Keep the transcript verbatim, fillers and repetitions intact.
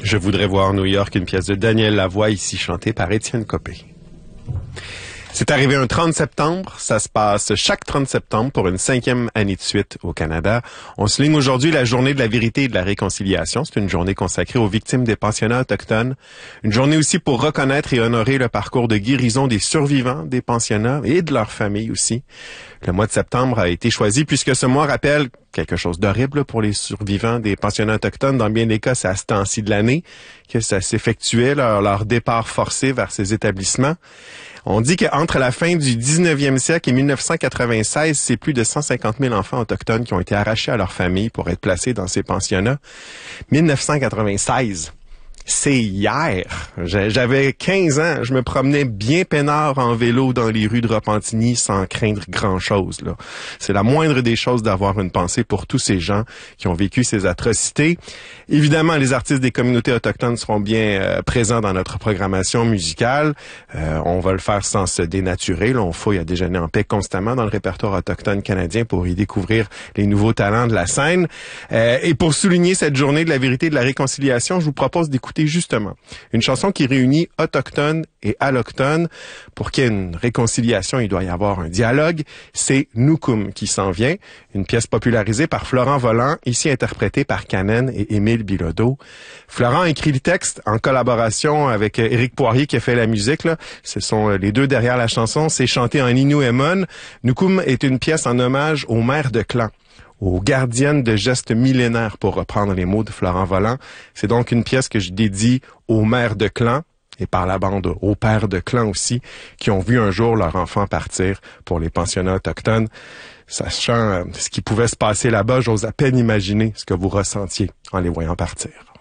Je voudrais voir New York, une pièce de Daniel Lavoie, ici chantée par Étienne Copé. C'est arrivé un trente septembre. Ça se passe chaque trente septembre pour une cinquième année de suite au Canada. On souligne aujourd'hui la journée de la vérité et de la réconciliation. C'est une journée consacrée aux victimes des pensionnats autochtones. Une journée aussi pour reconnaître et honorer le parcours de guérison des survivants des pensionnats et de leurs familles aussi. Le mois de septembre a été choisi puisque ce mois rappelle quelque chose d'horrible pour les survivants des pensionnats autochtones. Dans bien des cas, c'est à ce temps-ci de l'année que ça s'effectuait, leur, leur départ forcé vers ces établissements. On dit qu'entre la fin du dix-neuvième siècle et mille neuf cent quatre-vingt-seize, c'est plus de cent cinquante mille enfants autochtones qui ont été arrachés à leur famille pour être placés dans ces pensionnats. mille neuf cent quatre-vingt-seize, c'est hier. J'avais quinze ans, je me promenais bien peinard en vélo dans les rues de Repentigny sans craindre grand-chose. Là. C'est la moindre des choses d'avoir une pensée pour tous ces gens qui ont vécu ces atrocités. Évidemment, les artistes des communautés autochtones seront bien euh, présents dans notre programmation musicale. Euh, on va le faire sans se dénaturer. Là, on fouille à déjeuner en paix constamment dans le répertoire autochtone canadien pour y découvrir les nouveaux talents de la scène. Euh, et pour souligner cette journée de la vérité et de la réconciliation, je vous propose d'écouter justement une chanson qui réunit autochtones et allochtones. Pour qu'il y ait une réconciliation, il doit y avoir un dialogue. C'est Nukum qui s'en vient, une pièce popularisée par Florent Volant, ici interprétée par Canen et Émile Bilodeau. Florent a écrit le texte en collaboration avec Éric Poirier qui a fait la musique. Là. Ce sont les deux derrière la chanson. C'est chanté en Innu-Aimun. Nukum est une pièce en hommage aux mères de clan, aux gardiennes de gestes millénaires, pour reprendre les mots de Florent Volant. C'est donc une pièce que je dédie aux mères de clan et par la bande aux pères de clan aussi, qui ont vu un jour leur enfant partir pour les pensionnats autochtones. Sachant ce qui pouvait se passer là-bas, j'ose à peine imaginer ce que vous ressentiez en les voyant partir.